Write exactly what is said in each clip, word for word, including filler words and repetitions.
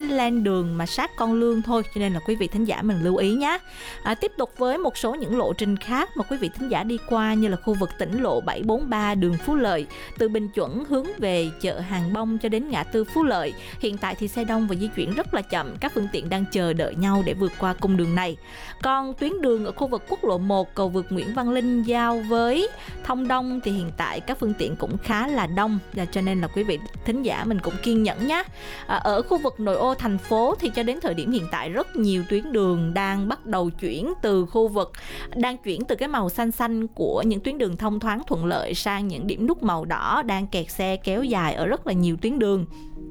len đường mà sát con lương thôi, cho nên là quý vị thính giả mình lưu ý nhé. À, tiếp tục với một số những lộ trình khác mà quý vị thính giả đi qua, như là khu vực tỉnh lộ bảy bốn ba đường Phú Lợi, từ Bình Chuẩn hướng về chợ Hàng Bông cho đến ngã tư Phú Lợi. Hiện tại thì xe đông và di chuyển rất là chậm, các phương tiện đang chờ đợi nhau để vượt qua cung đường này. Còn tuyến đường ở khu vực quốc lộ một cầu vượt Nguyễn Văn Linh giao với Thông Đông thì hiện tại các phương tiện cũng khá là đông, và cho nên là quý vị thính giả mình cũng kiên nhẫn nhé. À, ở khu vực nội ô thành phố thì cho đến thời điểm hiện tại rất nhiều tuyến đường đang bắt đầu chuyển từ khu vực đang chuyển từ cái màu xanh xanh của những tuyến đường thông thoáng thuận lợi sang những điểm nút màu đỏ, đang kẹt xe kéo dài ở rất là nhiều tuyến đường.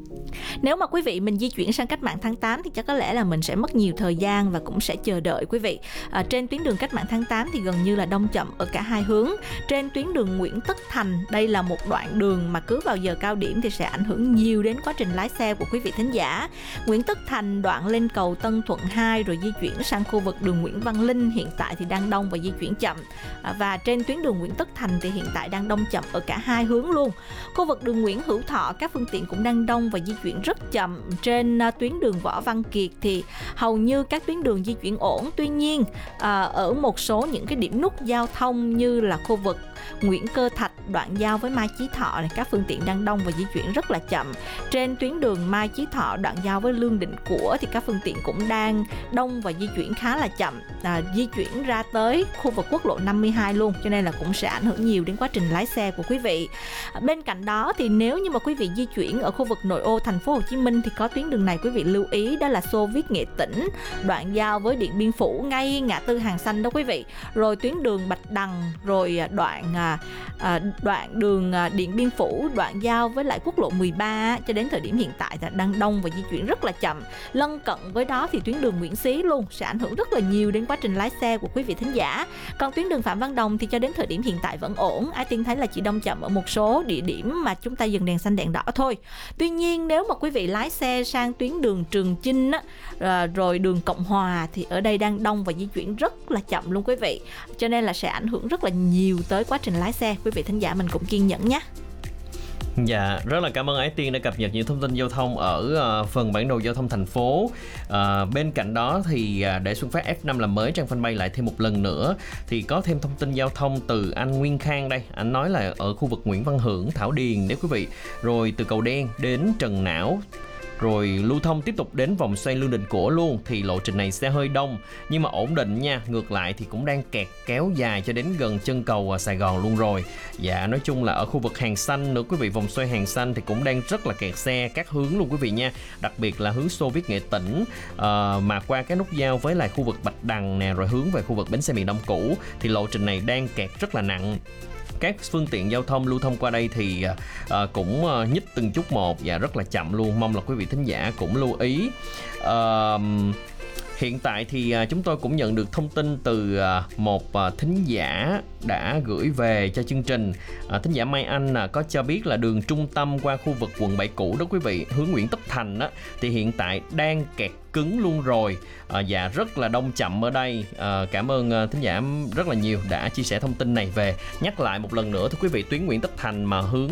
Nếu mà quý vị mình di chuyển sang Cách mạng tháng tám thì chắc có lẽ là mình sẽ mất nhiều thời gian và cũng sẽ chờ đợi quý vị. À, trên tuyến đường Cách mạng tháng tám thì gần như là đông chậm ở cả hai hướng. Trên tuyến đường Nguyễn Tất Thành, đây là một đoạn đường mà cứ vào giờ cao điểm thì sẽ ảnh hưởng nhiều đến quá trình lái xe của quý vị thính giả. Nguyễn Tất Thành đoạn lên cầu Tân Thuận hai rồi di chuyển sang khu vực đường Nguyễn Văn Linh hiện tại thì đang đông và di chuyển chậm. À, và trên tuyến đường Nguyễn Tất Thành thì hiện tại đang đông chậm ở cả hai hướng luôn. Khu vực đường Nguyễn Hữu Thọ các phương tiện cũng đang đông và di chuyển rất chậm. Trên uh, tuyến đường Võ Văn Kiệt thì hầu như các tuyến đường di chuyển ổn. Tuy nhiên uh, ở một số những cái điểm nút giao thông như là khu vực Nguyễn Cơ Thạch đoạn giao với Mai Chí Thọ này, các phương tiện đang đông và di chuyển rất là chậm. Trên tuyến đường Mai Chí Thọ đoạn giao với Lương Định Của thì các phương tiện cũng đang đông và di chuyển khá là chậm, à, di chuyển ra tới khu vực quốc lộ năm mươi hai luôn, cho nên là cũng sẽ ảnh hưởng nhiều đến quá trình lái xe của quý vị. À, bên cạnh đó thì nếu như mà quý vị di chuyển ở khu vực nội ô thành phố Hồ Chí Minh thì có tuyến đường này quý vị lưu ý, đó là Xô Viết Nghệ Tĩnh đoạn giao với Điện Biên Phủ ngay ngã tư Hàng Xanh đó quý vị. Rồi tuyến đường Bạch Đằng, rồi đoạn à, à, đoạn đường à, Điện Biên Phủ đoạn giao với lại quốc lộ mười ba cho đến thời điểm hiện tại là đang đông và di chuyển rất là chậm. Lân cận với đó thì tuyến đường Nguyễn Xí luôn sẽ ảnh hưởng rất là nhiều đến quá trình lái xe của quý vị thính giả. Còn tuyến đường Phạm Văn Đồng thì cho đến thời điểm hiện tại vẫn ổn. Ái Tiên thấy là chỉ đông chậm ở một số địa điểm mà chúng ta dừng đèn xanh đèn đỏ thôi. Tuy nhiên nếu mà quý vị lái xe sang tuyến đường Trường Chinh á, rồi đường Cộng Hòa thì ở đây đang đông và di chuyển rất là chậm luôn quý vị, cho nên là sẽ ảnh hưởng rất là nhiều tới quá trình lái xe. Quý vị thính giả mình cũng kiên nhẫn nhé. Dạ, rất là cảm ơn Ái Tiên đã cập nhật những thông tin giao thông ở uh, phần bản đồ giao thông thành phố. Uh, bên cạnh đó thì uh, để Xuân Phát ép năm làm mới trang fanpage lại thêm một lần nữa thì có thêm thông tin giao thông từ anh Nguyên Khang đây. Anh nói là ở khu vực Nguyễn Văn Hưởng, Thảo Điền đấy quý vị. Rồi từ Cầu Đen đến Trần Não, rồi lưu thông tiếp tục đến vòng xoay Lương Định Của luôn, thì lộ trình này sẽ hơi đông nhưng mà ổn định nha. Ngược lại thì cũng đang kẹt kéo dài cho đến gần chân cầu Sài Gòn luôn rồi. Dạ, nói chung là ở khu vực Hàng Xanh nữa quý vị, vòng xoay Hàng Xanh thì cũng đang rất là kẹt xe các hướng luôn quý vị nha. Đặc biệt là hướng Xô Viết Nghệ Tĩnh uh, mà qua cái nút giao với lại khu vực Bạch Đằng nè, rồi hướng về khu vực bến xe miền Đông cũ thì lộ trình này đang kẹt rất là nặng. Các phương tiện giao thông lưu thông qua đây thì uh, cũng uh, nhích từng chút một và rất là chậm luôn. Mong là quý vị thính giả cũng lưu ý. Uh, Hiện tại thì uh, chúng tôi cũng nhận được thông tin từ uh, một uh, thính giả đã gửi về cho chương trình. uh, Thính giả Mai Anh uh, có cho biết là đường trung tâm qua khu vực quận bảy cũ đó quý vị, hướng Nguyễn Tất Thành á, thì hiện tại đang kẹt cứng luôn rồi. à, Và rất là đông chậm ở đây. à, Cảm ơn uh, thính giả rất là nhiều đã chia sẻ thông tin này về. Nhắc lại một lần nữa thưa quý vị, tuyến Nguyễn Tất Thành mà hướng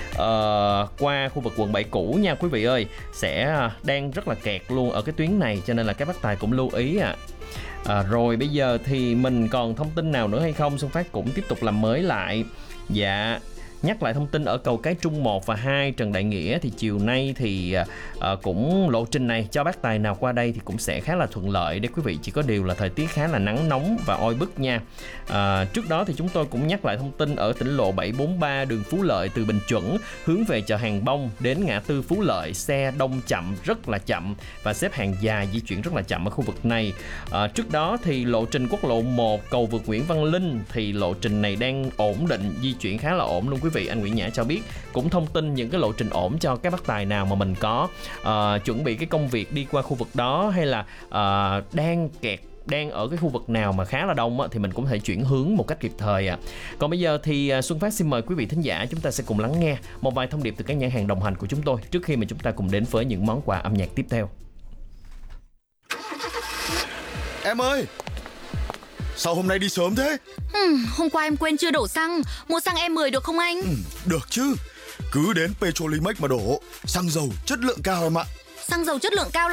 uh, qua khu vực quận bảy cũ nha quý vị ơi, sẽ uh, đang rất là kẹt luôn ở cái tuyến này, cho nên là các bác tài cũng lưu ý ạ. à. À, rồi bây giờ thì mình còn thông tin nào nữa hay không? Xuân Phát cũng tiếp tục làm mới lại. Dạ, nhắc lại thông tin ở cầu Cái Trung một và hai Trần Đại Nghĩa thì chiều nay thì uh, cũng lộ trình này cho bác tài nào qua đây thì cũng sẽ khá là thuận lợi đấy quý vị. Chỉ có điều là thời tiết khá là nắng nóng và oi bức nha. uh, Trước đó thì chúng tôi cũng nhắc lại thông tin ở tỉnh lộ bảy bốn ba đường Phú Lợi từ Bình Chuẩn hướng về chợ Hàng Bông đến ngã tư Phú Lợi, xe đông chậm, rất là chậm và xếp hàng dài, di chuyển rất là chậm ở khu vực này. uh, Trước đó thì lộ trình quốc lộ một cầu vượt Nguyễn Văn Linh thì lộ trình này đang ổn định, di chuyển khá là ổn luôn quý vị. Anh Nguyễn Nhã cho biết cũng thông tin những cái lộ trình ổn cho các bác tài nào mà mình có uh, chuẩn bị cái công việc đi qua khu vực đó, hay là uh, đang kẹt, đang ở cái khu vực nào mà khá là đông á, thì mình cũng có thể chuyển hướng một cách kịp thời ạ. À. Còn bây giờ thì Xuân Phát xin mời quý vị thính giả chúng ta sẽ cùng lắng nghe một vài thông điệp từ các nhãn hàng đồng hành của chúng tôi trước khi mà chúng ta cùng đến với những món quà âm nhạc tiếp theo. Em ơi, sao hôm nay đi sớm thế? Ừ, hôm qua em quên chưa đổ xăng. Mua xăng E mười được không anh? Ừ, được chứ. Cứ đến Petrolimex mà đổ. Xăng dầu chất lượng cao em ạ. Xăng dầu chất lượng cao